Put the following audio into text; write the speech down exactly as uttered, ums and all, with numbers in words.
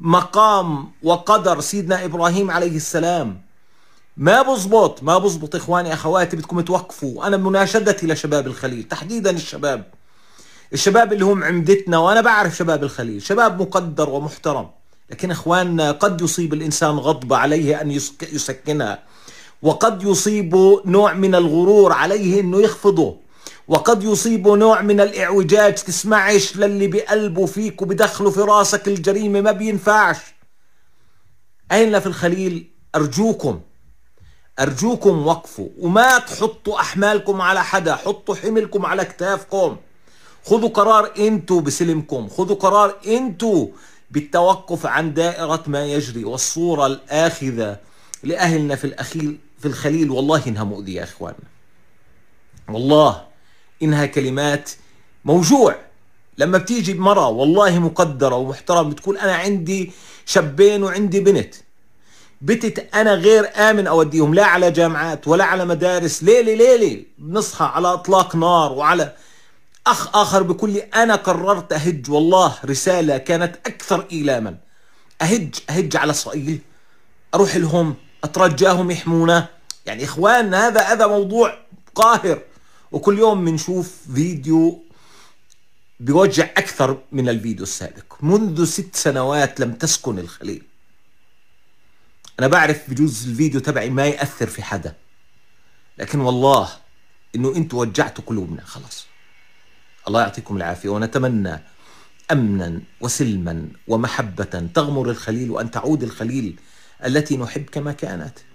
مقام وقدر سيدنا إبراهيم عليه السلام. ما بزبط ما بزبط إخواني أخواتي، بدكم توقفوا. أنا مناشدتي لشباب الخليل تحديدا، الشباب الشباب اللي هم عمدتنا، وأنا بعرف شباب الخليل شباب مقدر ومحترم، لكن إخواننا قد يصيب الإنسان غضبة عليه أن يسكنها، وقد يصيب نوع من الغرور عليه أنه يخفضه، وقد يصيب نوع من الإعوجاج. تسمعش للي بقلبه فيك وبدخله في راسك الجريمة، ما بينفعش. أهلنا في الخليل أرجوكم أرجوكم وقفوا، وما تحطوا أحمالكم على حدا، حطوا حملكم على كتافكم. خذوا قرار انتوا بسلمكم، خذوا قرار انتوا بالتوقف عن دائرة ما يجري. والصورة الآخذة لأهلنا في الأخيل في الخليل والله إنها مؤذية يا إخواننا، والله إنها كلمات موجوع. لما بتيجي بمرة والله مقدرة ومحترم بتقول أنا عندي شابين وعندي بنت، بتت أنا غير آمن أوديهم لا على جامعات ولا على مدارس، ليلة ليلة بنصحى على إطلاق نار. وعلى أخ آخر بيقول لي أنا قررت أهج، والله رسالة كانت أكثر إيلاما. أهج أهج على إسرائيل، أروح لهم أترجاهم يحمونا. يعني إخوان هذا هذا موضوع قاهر، وكل يوم بنشوف فيديو بيوجع أكثر من الفيديو السابق. منذ ست سنوات لم تسكن الخليل. أنا بعرف بجوز الفيديو تبعي ما يأثر في حدا، لكن والله إنه أنتوا وجعتوا قلوبنا خلاص. الله يعطيكم العافية، ونتمنى أمنا وسلما ومحبة تغمر الخليل، وأن تعود الخليل التي نحب كما كانت.